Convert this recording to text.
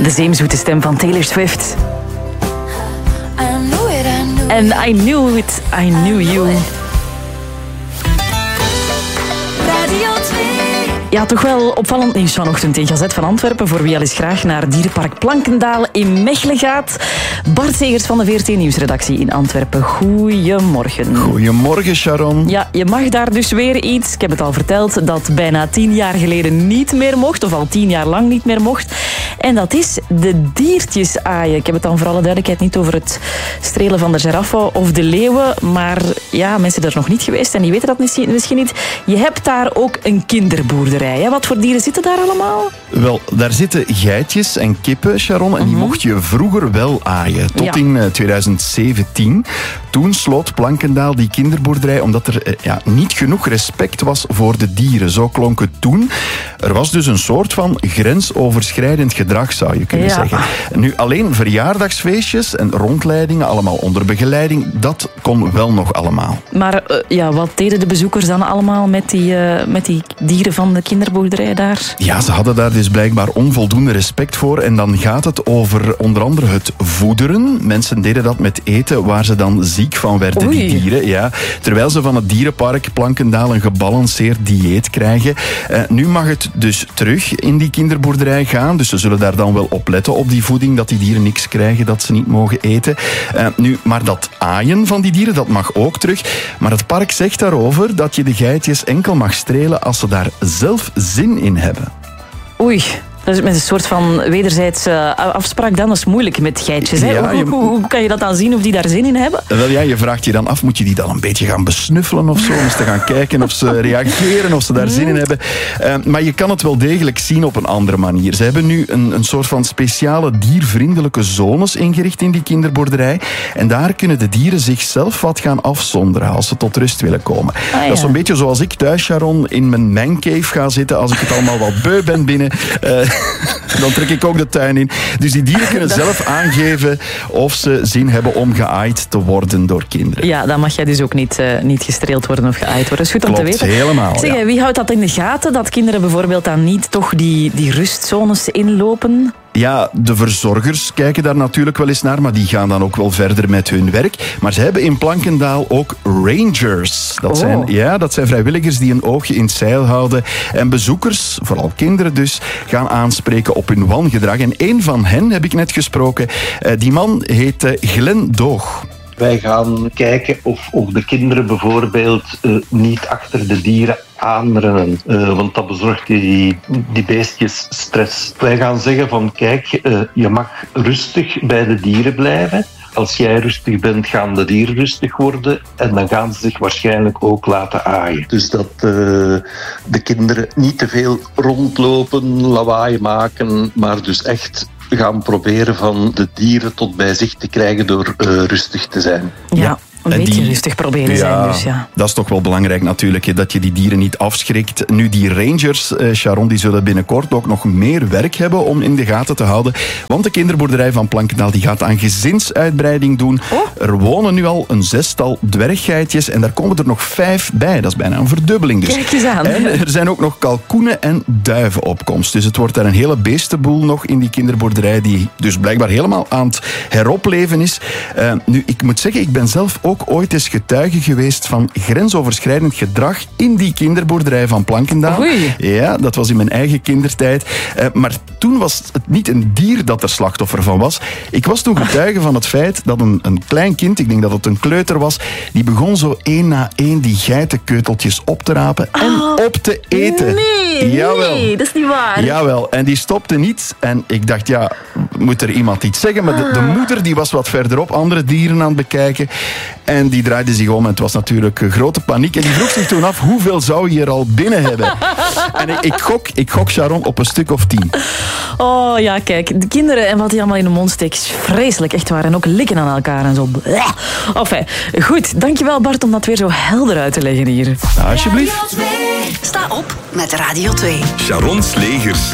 De zeemzoete stem van Taylor Swift. En I knew it, I knew you. Ja, toch wel opvallend nieuws vanochtend in Gazet van Antwerpen. Voor wie al eens graag naar dierenpark Plankendaal in Mechelen gaat. Bart Segers van de VRT Nieuwsredactie in Antwerpen. Goedemorgen. Goedemorgen, Sharon. Ja, je mag daar dus weer iets. Ik heb het al verteld dat bijna 10 jaar geleden niet meer mocht. Of al 10 jaar lang niet meer mocht. En dat is de diertjes aaien. Ik heb het dan voor alle duidelijkheid niet over het strelen van de giraffen of de leeuwen. Maar ja, mensen zijn er nog niet geweest en die weten dat misschien niet. Je hebt daar ook een kinderboerderij. Ja, wat voor dieren zitten daar allemaal? Wel, daar zitten geitjes en kippen, Sharon. En die mocht je vroeger wel aaien. Tot in 2017. Toen sloot Plankendaal die kinderboerderij omdat er niet genoeg respect was voor de dieren. Zo klonk het toen. Er was dus een soort van grensoverschrijdend gedrag, zou je kunnen zeggen. Nu, alleen verjaardagsfeestjes en rondleidingen, allemaal onder begeleiding, dat kon wel nog allemaal. Maar wat deden de bezoekers dan allemaal met die dieren van de kinderboerderij daar? Ja, ze hadden daar dus blijkbaar onvoldoende respect voor. En dan gaat het over onder andere het voederen. Mensen deden dat met eten waar ze dan ziek van werden, die dieren. Ja, terwijl ze van het dierenpark Plankendaal een gebalanceerd dieet krijgen. Nu mag het dus terug in die kinderboerderij gaan. Dus ze zullen daar dan wel op letten op die voeding, dat die dieren niks krijgen, dat ze niet mogen eten. Maar dat aaien van die dieren, dat mag ook terug. Maar het park zegt daarover dat je de geitjes enkel mag strelen als ze daar zelf zin in hebben. Oei. Dat is met een soort van wederzijdse afspraak dan. Dat is moeilijk met geitjes. Hè? Ja, hoe kan je dat dan zien of die daar zin in hebben? Wel ja, je vraagt je dan af, moet je die dan een beetje gaan besnuffelen of zo? Om eens te gaan kijken of ze reageren, of ze daar zin in hebben. Maar je kan het wel degelijk zien op een andere manier. Ze hebben nu een soort van speciale diervriendelijke zones ingericht in die kinderboerderij. En daar kunnen de dieren zichzelf wat gaan afzonderen als ze tot rust willen komen. Dat is zo'n beetje zoals ik thuis, Sharon, in mijn mancave ga zitten als ik het allemaal wat beu ben binnen. Dan trek ik ook de tuin in. Dus die dieren kunnen zelf aangeven of ze zin hebben om geaaid te worden door kinderen. Ja, dan mag jij dus ook niet gestreeld worden of geaaid worden. Dat is goed om te weten. Helemaal. Zeg, wie houdt dat in de gaten? Dat kinderen bijvoorbeeld dan niet toch die rustzones inlopen? Ja, de verzorgers kijken daar natuurlijk wel eens naar, maar die gaan dan ook wel verder met hun werk. Maar ze hebben in Plankendaal ook rangers. Dat zijn vrijwilligers die een oogje in het zeil houden. En bezoekers, vooral kinderen dus, gaan aanspreken op hun wangedrag. En één van hen heb ik net gesproken. Die man heet Glenn Doog. Wij gaan kijken of de kinderen bijvoorbeeld niet achter de dieren aanrennen, want dat bezorgt die beestjes stress. Wij gaan zeggen van kijk, je mag rustig bij de dieren blijven. Als jij rustig bent, gaan de dieren rustig worden en dan gaan ze zich waarschijnlijk ook laten aaien. Dus dat de kinderen niet te veel rondlopen, lawaai maken, maar dus echt gaan proberen van de dieren tot bij zich te krijgen door rustig te zijn. Ja. Een beetje rustig proberen zijn. Dus dat is toch wel belangrijk natuurlijk, dat je die dieren niet afschrikt. Nu, die rangers, Sharon, die zullen binnenkort ook nog meer werk hebben om in de gaten te houden. Want de kinderboerderij van Plankendaal die gaat aan gezinsuitbreiding doen. Er wonen nu al een 6-tal dwerggeitjes en daar komen er nog 5 bij. Dat is bijna een verdubbeling dus. Kijk eens aan. En er zijn ook nog kalkoenen en duiven op komst. Dus het wordt daar een hele beestenboel nog in die kinderboerderij die dus blijkbaar helemaal aan het heropleven is. Nu, ik moet zeggen, ik ben zelf ook ooit eens getuige geweest van grensoverschrijdend gedrag in die kinderboerderij van Plankendaal. Oei. Ja, dat was in mijn eigen kindertijd. Maar toen was het niet een dier dat er slachtoffer van was. Ik was toen getuige van het feit dat een klein kind, ik denk dat het een kleuter was, die begon zo 1 na 1 die geitenkeuteltjes op te rapen en op te eten. Nee, dat is niet waar. Jawel, en die stopte niet. En ik dacht, moet er iemand iets zeggen? Maar de moeder die was wat verderop, andere dieren aan het bekijken. En die draaide zich om en het was natuurlijk grote paniek. En die vroeg zich toen af, hoeveel zou je er al binnen hebben? En ik gok, Sharon, op een stuk of 10. Oh ja, kijk, de kinderen en wat die allemaal in de mond steken, is vreselijk, echt waar. En ook likken aan elkaar en zo. Enfin, goed, dankjewel Bart om dat weer zo helder uit te leggen hier. Alsjeblieft. Sta op met Radio 2. Sharon Slegers.